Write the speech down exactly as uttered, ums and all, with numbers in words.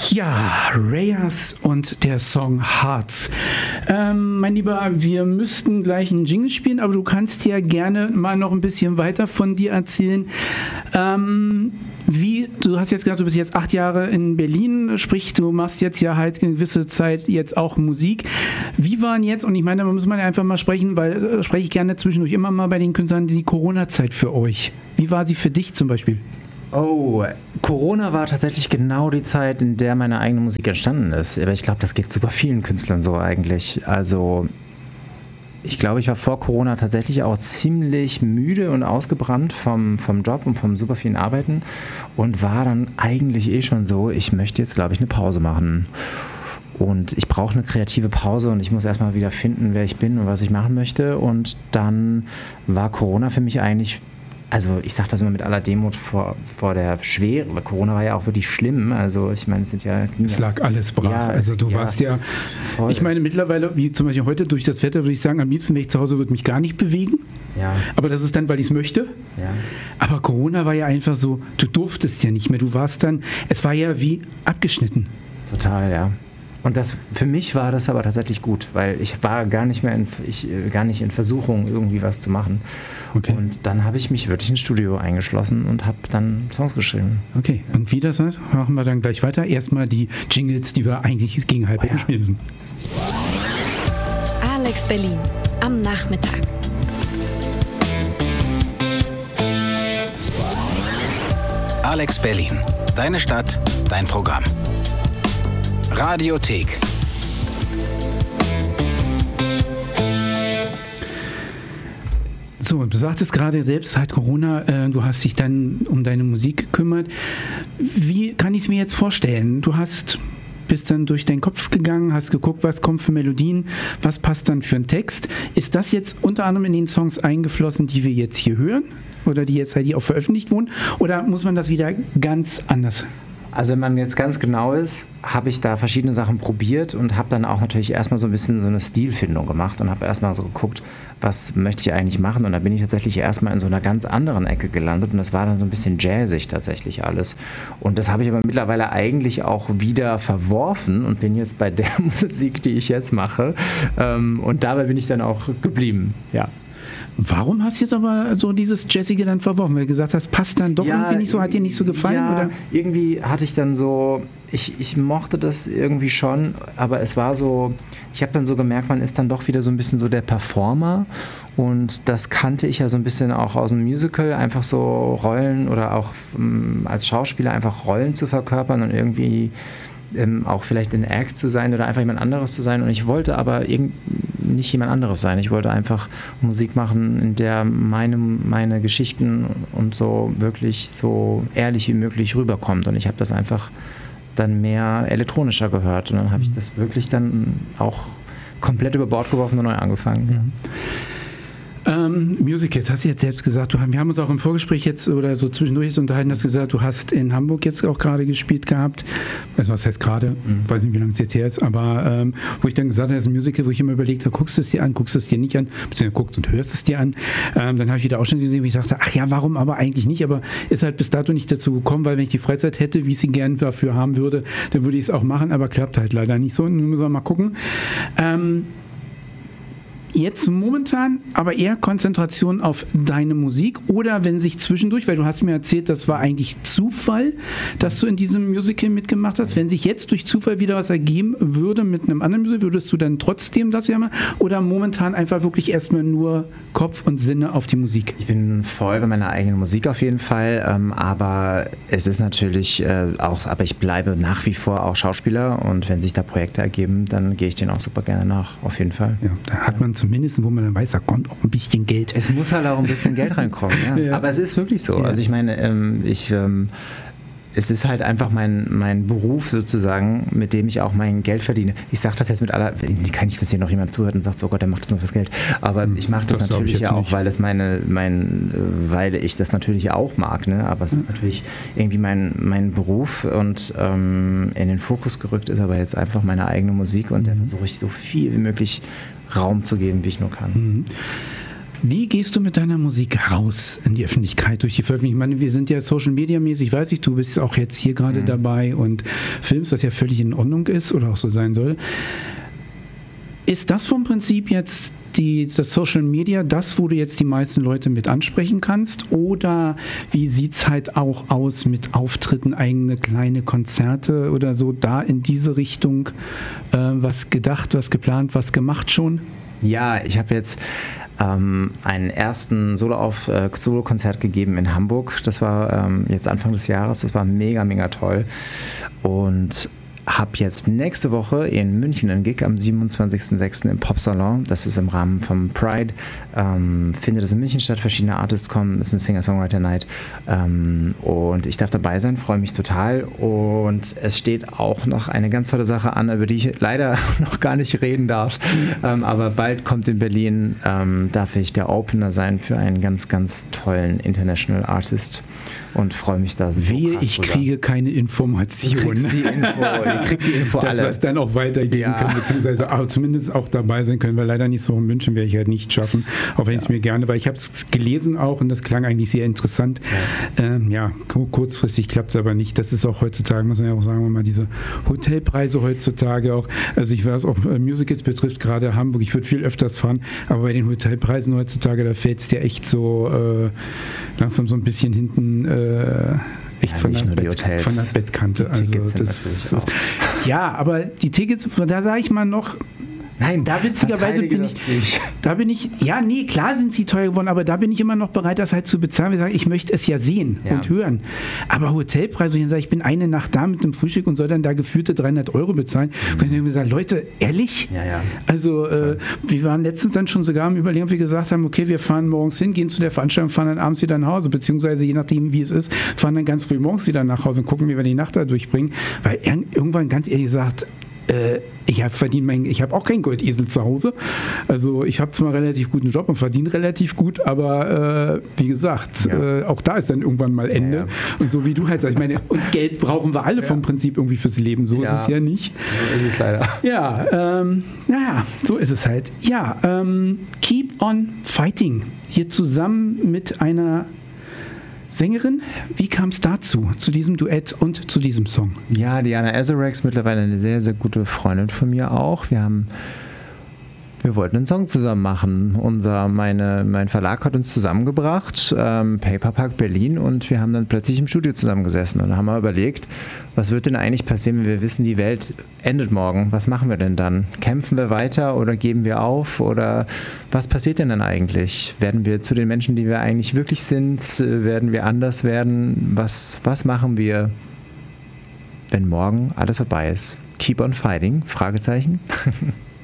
Ja, Reyes und der Song Hearts. Ähm, mein Lieber, wir müssten gleich einen Jingle spielen, aber du kannst ja gerne mal noch ein bisschen weiter von dir erzählen. Ähm, wie, du hast jetzt gesagt, du bist jetzt acht Jahre in Berlin, sprich, du machst jetzt ja halt eine gewisse Zeit jetzt auch Musik. Wie waren jetzt, und ich meine, da muss man ja einfach mal sprechen, weil äh, spreche ich gerne zwischendurch immer mal bei den Künstlern, die Corona-Zeit für euch. Wie war sie für dich zum Beispiel? Oh, Corona war tatsächlich genau die Zeit, in der meine eigene Musik entstanden ist. Aber ich glaube, das geht super vielen Künstlern so eigentlich. Also ich glaube, ich war vor Corona tatsächlich auch ziemlich müde und ausgebrannt vom, vom Job und vom super vielen Arbeiten und war dann eigentlich eh schon so, ich möchte jetzt, glaube ich, eine Pause machen. Und ich brauche eine kreative Pause und ich muss erstmal wieder finden, wer ich bin und was ich machen möchte. Und dann war Corona für mich eigentlich... Also ich sage das immer mit aller Demut vor, vor der Schwere, weil Corona war ja auch wirklich schlimm, also ich meine, es sind ja... Es lag alles brach, ja, also du ja, warst ja... Voll. Ich meine mittlerweile, wie zum Beispiel heute durch das Wetter, würde ich sagen, am liebsten, wenn ich zu Hause würde mich gar nicht bewegen, ja. Aber das ist dann, weil ich es möchte, ja. Aber Corona war ja einfach so, du durftest ja nicht mehr, du warst dann, es war ja wie abgeschnitten. Total, ja. Und das, für mich war das aber tatsächlich gut, weil ich war gar nicht mehr in, ich, gar nicht in Versuchung, irgendwie was zu machen. Okay. Und dann habe ich mich wirklich ins Studio eingeschlossen und habe dann Songs geschrieben. Okay, und wie das heißt, machen wir dann gleich weiter. Erstmal die Jingles, die wir eigentlich gegen halb oh, ja. spielen müssen. Alex Berlin am Nachmittag. Alex Berlin, deine Stadt, dein Programm. Radiothek. So, du sagtest gerade selbst, halt Corona, äh, du hast dich dann um deine Musik gekümmert. Wie kann ich es mir jetzt vorstellen? Du hast, bist dann durch deinen Kopf gegangen, hast geguckt, was kommt für Melodien, was passt dann für einen Text. Ist das jetzt unter anderem in den Songs eingeflossen, die wir jetzt hier hören? Oder die jetzt halt hier auch veröffentlicht wurden? Oder muss man das wieder ganz anders? Also wenn man jetzt ganz genau ist, habe ich da verschiedene Sachen probiert und habe dann auch natürlich erstmal so ein bisschen so eine Stilfindung gemacht und habe erstmal so geguckt, was möchte ich eigentlich machen, und da bin ich tatsächlich erstmal in so einer ganz anderen Ecke gelandet und das war dann so ein bisschen jazzig tatsächlich alles, und das habe ich aber mittlerweile eigentlich auch wieder verworfen und bin jetzt bei der Musik, die ich jetzt mache, und dabei bin ich dann auch geblieben, ja. Warum hast du jetzt aber so dieses Jazzige dann verworfen? Weil du gesagt hast, passt dann doch ja, irgendwie nicht so, hat dir nicht so gefallen? Ja, oder? Irgendwie hatte ich dann so, ich, ich mochte das irgendwie schon, aber es war so, ich habe dann so gemerkt, man ist dann doch wieder so ein bisschen so der Performer, und das kannte ich ja so ein bisschen auch aus dem Musical, einfach so Rollen oder auch ähm, als Schauspieler einfach Rollen zu verkörpern und irgendwie Ähm, auch vielleicht in Act zu sein oder einfach jemand anderes zu sein, und ich wollte aber irgend nicht jemand anderes sein. Ich wollte einfach Musik machen, in der meine, meine Geschichten und so wirklich so ehrlich wie möglich rüberkommt, und ich habe das einfach dann mehr elektronischer gehört, und dann habe ich das wirklich dann auch komplett über Bord geworfen und neu angefangen. Ja. Ähm, Musicals, hast du jetzt selbst gesagt, du, wir haben uns auch im Vorgespräch jetzt oder so zwischendurch jetzt unterhalten, hast gesagt, du hast in Hamburg jetzt auch gerade gespielt gehabt, also was heißt gerade, mhm. weiß nicht, wie lange es jetzt her ist, aber ähm, wo ich dann gesagt habe, das ist ein Musical, wo ich immer überlegt habe, guckst du es dir an, guckst du es dir nicht an, beziehungsweise guckst und hörst es dir an, ähm, dann habe ich wieder Ausschnitte gesehen, wo ich dachte, ach ja, warum aber eigentlich nicht, aber ist halt bis dato nicht dazu gekommen, weil wenn ich die Freizeit hätte, wie ich sie gern dafür haben würde, dann würde ich es auch machen, aber klappt halt leider nicht so, und müssen wir mal gucken. Ähm, Jetzt momentan aber eher Konzentration auf deine Musik, oder wenn sich zwischendurch, weil du hast mir erzählt, das war eigentlich Zufall, dass du in diesem Musical mitgemacht hast, wenn sich jetzt durch Zufall wieder was ergeben würde mit einem anderen Musical, würdest du dann trotzdem das ja machen, oder momentan einfach wirklich erstmal nur Kopf und Sinne auf die Musik? Ich bin voll bei meiner eigenen Musik auf jeden Fall, ähm, aber es ist natürlich äh, auch, aber ich bleibe nach wie vor auch Schauspieler, und wenn sich da Projekte ergeben, dann gehe ich denen auch super gerne nach, auf jeden Fall. Ja, da hat man zumindest, wo man dann weiß, da kommt auch ein bisschen Geld. Es muss halt auch ein bisschen Geld reinkommen, ja. Ja. Aber es ist wirklich so. Ja. Also ich meine, ähm, ich, ähm, es ist halt einfach mein, mein Beruf sozusagen, mit dem ich auch mein Geld verdiene. Ich sage das jetzt mit aller, kann ich, dass hier noch jemand zuhört und sagt, oh Gott, der macht das nur fürs Geld. Aber ich mache das, das natürlich ja auch, nicht. weil es meine, mein, weil ich das natürlich auch mag, ne? Aber es ist natürlich irgendwie mein, mein Beruf, und ähm, in den Fokus gerückt ist aber jetzt einfach meine eigene Musik, und mhm. der versuche ich so viel wie möglich Raum zu geben, wie ich nur kann. Mhm. Wie gehst du mit deiner Musik raus in die Öffentlichkeit durch die Veröffentlichung? Ich meine, wir sind ja Social Media mäßig, weiß ich, du bist auch jetzt hier gerade mhm. dabei und filmst, was ja völlig in Ordnung ist oder auch so sein soll. Ist das vom Prinzip jetzt die, das Social Media, das, wo du jetzt die meisten Leute mit ansprechen kannst? Oder wie sieht es halt auch aus mit Auftritten, eigene kleine Konzerte oder so, da in diese Richtung äh, was gedacht, was geplant, was gemacht schon? Ja, ich habe jetzt ähm, einen ersten Solo-auf, äh, Solo-Konzert gegeben in Hamburg. Das war ähm, jetzt Anfang des Jahres. Das war mega, mega toll. Und habe jetzt nächste Woche in München einen Gig am siebenundzwanzigsten sechsten im Popsalon. Das ist im Rahmen vom Pride. Ähm, findet das in München statt. Verschiedene Artists kommen. Das ist eine Singer-Songwriter-Night. Ähm, und ich darf dabei sein. Freue mich total. Und es steht auch noch eine ganz tolle Sache an, über die ich leider noch gar nicht reden darf. Ähm, aber bald kommt in Berlin, ähm, darf ich der Opener sein für einen ganz, ganz tollen International Artist. Und freue mich da so. Wehe, ich drüber. kriege keine Informationen. Du kriegst die Info. Ihr kriegt die Info das, alle. was dann auch weitergehen ja. kann, beziehungsweise auch zumindest auch dabei sein können, weil leider nicht so in München werde ich halt nicht schaffen, auch wenn ja. ich es mir gerne, weil ich habe es gelesen auch und das klang eigentlich sehr interessant. Ja, ähm, ja kurzfristig klappt es aber nicht. Das ist auch heutzutage, muss man ja auch sagen, mal diese Hotelpreise heutzutage auch, also ich weiß auch, Musicals betrifft gerade Hamburg, ich würde viel öfters fahren, aber bei den Hotelpreisen heutzutage, da fällt es dir echt so äh, langsam so ein bisschen hinten äh, echt ja, von, der Bett, von der Bettkante. Also das ist, ja, aber die Tickets, da sage ich mal noch, nein, da witzigerweise bin ich, da bin ich, ja, nee, klar sind sie teuer geworden, aber da bin ich immer noch bereit, das halt zu bezahlen. Ich sage, ich möchte es ja sehen ja. und hören. Aber Hotelpreise, ich sage, ich bin eine Nacht da mit einem Frühstück und soll dann da gefühlte dreihundert Euro bezahlen. Mhm. Und ich habe gesagt, Leute, ehrlich? Ja, ja. Also, äh, wir waren letztens dann schon sogar am Überlegen, ob wir gesagt haben, okay, wir fahren morgens hin, gehen zu der Veranstaltung, fahren dann abends wieder nach Hause, beziehungsweise je nachdem, wie es ist, fahren dann ganz früh morgens wieder nach Hause und gucken, wie wir die Nacht da durchbringen. Weil irgendwann, ganz ehrlich gesagt, äh, ich habe verdient mein, ich habe auch keinen Goldesel zu Hause. Also ich habe zwar einen relativ guten Job und verdiene relativ gut, aber äh, wie gesagt, ja. äh, auch da ist dann irgendwann mal Ende. Ja, ja. Und so wie du halt sagst, ich meine, und Geld brauchen wir alle ja. vom Prinzip irgendwie fürs Leben. So ja. ist es ja nicht. So ist es leider. Ja, ähm, naja, so ist es halt. Ja, ähm, Keep on Fighting. Hier zusammen mit einer Sängerin, wie kam es dazu, zu diesem Duett und zu diesem Song? Ja, Diana Azarex, mittlerweile eine sehr, sehr gute Freundin von mir auch. Wir haben, wir wollten einen Song zusammen machen. Unser, meine, mein Verlag hat uns zusammengebracht, ähm, Paperpark Berlin, und wir haben dann plötzlich im Studio zusammengesessen und haben mal überlegt, was wird denn eigentlich passieren, wenn wir wissen, die Welt endet morgen? Was machen wir denn dann? Kämpfen wir weiter oder geben wir auf? Oder was passiert denn dann eigentlich? Werden wir zu den Menschen, die wir eigentlich wirklich sind? Werden wir anders werden? Was, was machen wir, wenn morgen alles vorbei ist? Keep on fighting? Fragezeichen.